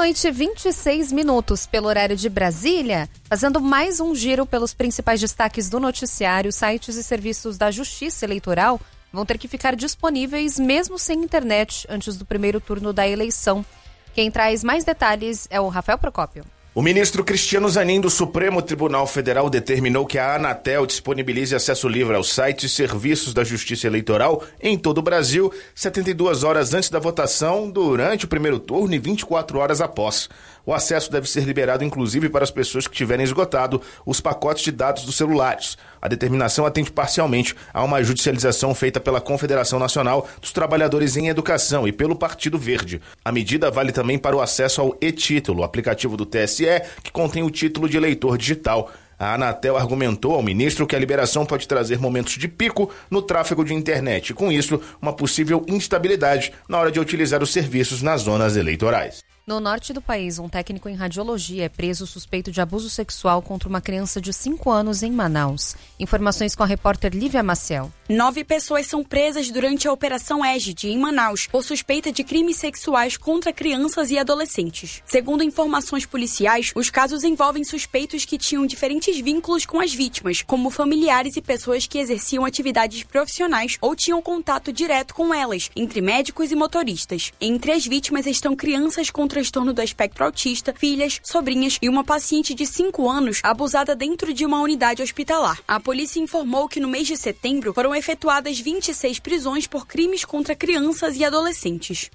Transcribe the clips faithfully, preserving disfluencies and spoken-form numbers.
Meia-noite e vinte e seis minutos pelo horário de Brasília, fazendo mais um giro pelos principais destaques do noticiário. Sites e serviços da Justiça Eleitoral vão ter que ficar disponíveis mesmo sem internet antes do primeiro turno da eleição. Quem traz mais detalhes é o Rafael Procópio. O ministro Cristiano Zanin do Supremo Tribunal Federal determinou que a Anatel disponibilize acesso livre aos sites e serviços da Justiça Eleitoral em todo o Brasil, setenta e duas horas antes da votação, durante o primeiro turno e vinte e quatro horas após. O acesso deve ser liberado inclusive para as pessoas que tiverem esgotado os pacotes de dados dos celulares. A determinação atende parcialmente a uma judicialização feita pela Confederação Nacional dos Trabalhadores em Educação e pelo Partido Verde. A medida vale também para o acesso ao e-Título, aplicativo do T S E, que contém o título de eleitor digital. A Anatel argumentou ao ministro que a liberação pode trazer momentos de pico no tráfego de internet e, com isso, uma possível instabilidade na hora de utilizar os serviços nas zonas eleitorais. No norte do país, um técnico em radiologia é preso suspeito de abuso sexual contra uma criança de cinco anos em Manaus. Informações com a repórter Lívia Maciel. Nove pessoas são presas durante a Operação Égide, em Manaus, por suspeita de crimes sexuais contra crianças e adolescentes. Segundo informações policiais, os casos envolvem suspeitos que tinham diferentes vínculos com as vítimas, como familiares e pessoas que exerciam atividades profissionais ou tinham contato direto com elas, entre médicos e motoristas. Entre as vítimas estão crianças com transtorno do espectro autista, filhas, sobrinhas e uma paciente de cinco anos abusada dentro de uma unidade hospitalar. A polícia informou que no mês de setembro foram efetuadas vinte e seis prisões por crimes contra crianças e adolescentes.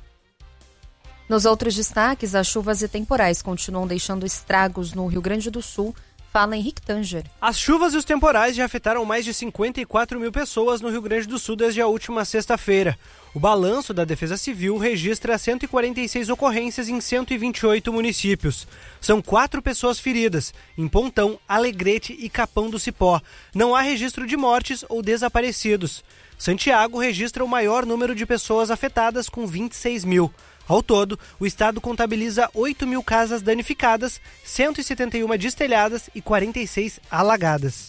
Nos outros destaques, as chuvas e temporais continuam deixando estragos no Rio Grande do Sul. Fala Henrique Tanger. As chuvas e os temporais já afetaram mais de cinquenta e quatro mil pessoas no Rio Grande do Sul desde a última sexta-feira. O balanço da Defesa Civil registra cento e quarenta e seis ocorrências em cento e vinte e oito municípios. São quatro pessoas feridas, em Pontão, Alegrete e Capão do Cipó. Não há registro de mortes ou desaparecidos. Santiago registra o maior número de pessoas afetadas, com vinte e seis mil. Ao todo, o estado contabiliza oito mil casas danificadas, cento e setenta e uma destelhadas e quarenta e seis alagadas.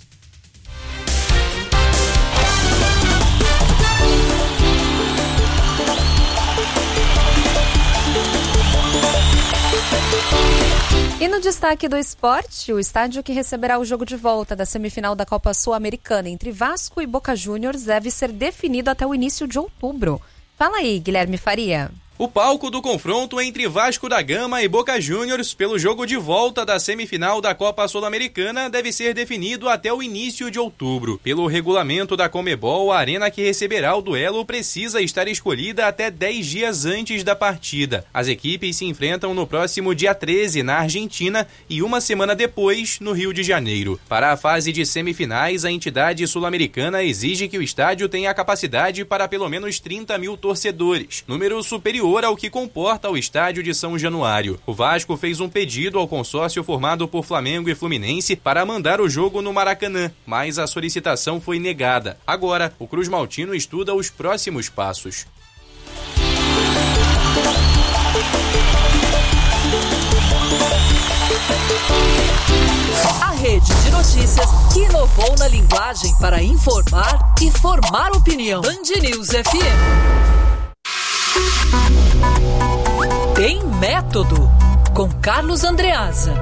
E no destaque do esporte, o estádio que receberá o jogo de volta da semifinal da Copa Sul-Americana entre Vasco e Boca Juniors deve ser definido até o início de outubro. Fala aí, Guilherme Faria. O palco do confronto entre Vasco da Gama e Boca Juniors pelo jogo de volta da semifinal da Copa Sul-Americana deve ser definido até o início de outubro. Pelo regulamento da Conmebol, a arena que receberá o duelo precisa estar escolhida até dez dias antes da partida. As equipes se enfrentam no próximo dia treze na Argentina e uma semana depois no Rio de Janeiro. Para a fase de semifinais, a entidade sul-americana exige que o estádio tenha capacidade para pelo menos trinta mil torcedores, número superior ao que comporta o estádio de São Januário. O Vasco fez um pedido ao consórcio formado por Flamengo e Fluminense para mandar o jogo no Maracanã, mas a solicitação foi negada. Agora, o Cruz Maltino estuda os próximos passos. A rede de notícias que inovou na linguagem para informar e formar opinião. Band News F M. Tem Método, com Carlos Andreasa.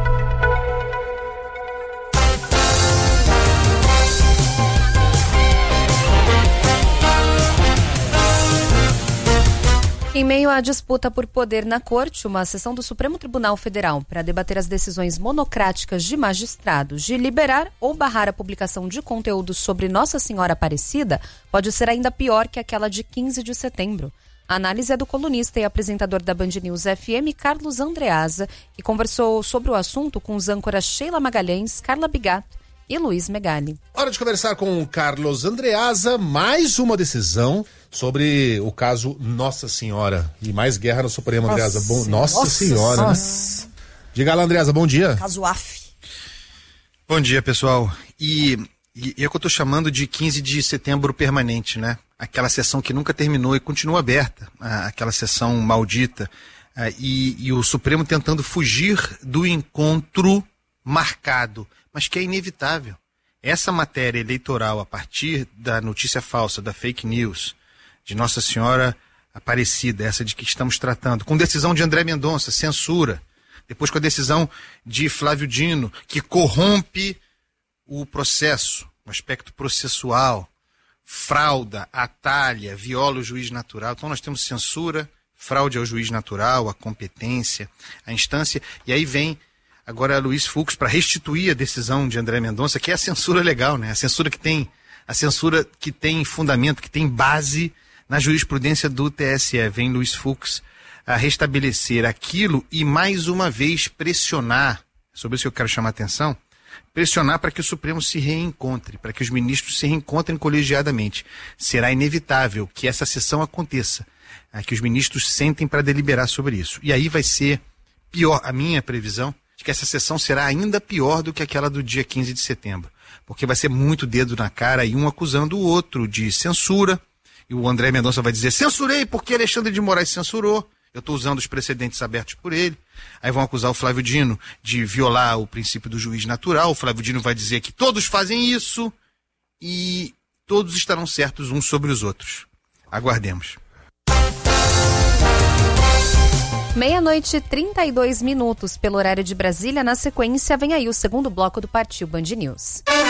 Em meio à disputa por poder na corte, uma sessão do Supremo Tribunal Federal para debater as decisões monocráticas de magistrados de liberar ou barrar a publicação de conteúdos sobre Nossa Senhora Aparecida pode ser ainda pior que aquela de quinze de setembro. A análise é do colunista e apresentador da Band News F M, Carlos Andreasa, que conversou sobre o assunto com os âncoras Sheila Magalhães, Carla Bigato e Luiz Megali. Hora de conversar com o Carlos Andreasa, mais uma decisão sobre o caso Nossa Senhora. E mais guerra no Supremo, nossa, Andreasa. Bom, nossa, nossa Senhora, nossa. Né? Diga lá, Andreasa, bom dia. Caso A F. Bom dia, pessoal. E, e é o que eu tô chamando de quinze de setembro permanente, né? Aquela sessão que nunca terminou e continua aberta, aquela sessão maldita, e, e o Supremo tentando fugir do encontro marcado, mas que é inevitável. Essa matéria eleitoral, a partir da notícia falsa, da fake news, de Nossa Senhora Aparecida, essa de que estamos tratando, com decisão de André Mendonça, censura, depois com a decisão de Flávio Dino, que corrompe o processo, o aspecto processual, frauda, atalha, viola o juiz natural. Então nós temos censura, fraude ao juiz natural, a competência, a instância, e aí vem agora Luiz Fux para restituir a decisão de André Mendonça, que é a censura legal, né? A censura que tem, a censura que tem fundamento, que tem base na jurisprudência do T S E. Vem Luiz Fux a restabelecer aquilo e mais uma vez pressionar, sobre isso que eu quero chamar a atenção, pressionar para que o Supremo se reencontre, para que os ministros se reencontrem colegiadamente. Será inevitável que essa sessão aconteça, que os ministros sentem para deliberar sobre isso. E aí vai ser pior, a minha previsão, de que essa sessão será ainda pior do que aquela do dia quinze de setembro, porque vai ser muito dedo na cara e um acusando o outro de censura, e o André Mendonça vai dizer, censurei porque Alexandre de Moraes censurou, eu estou usando os precedentes abertos por ele. Aí vão acusar o Flávio Dino de violar o princípio do juiz natural. O Flávio Dino vai dizer que todos fazem isso e todos estarão certos uns sobre os outros. Aguardemos. Meia-noite e trinta e dois minutos pelo horário de Brasília. Na sequência, vem aí o segundo bloco do Partiu Band News.